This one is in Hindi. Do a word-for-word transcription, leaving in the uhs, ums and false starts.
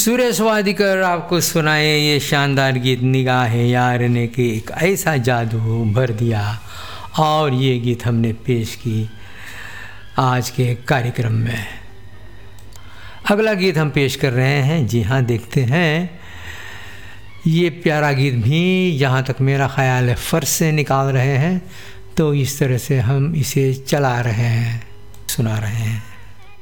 सुरेश वादिकर आपको सुनाए ये शानदार गीत निगाह यार ने कि एक ऐसा जादू भर दिया। और ये गीत हमने पेश की आज के कार्यक्रम में। अगला गीत हम पेश कर रहे हैं, जी हाँ देखते हैं ये प्यारा गीत भी जहाँ तक मेरा ख़्याल है फ़र्श से निकाल रहे हैं, तो इस तरह से हम इसे चला रहे हैं, सुना रहे हैं।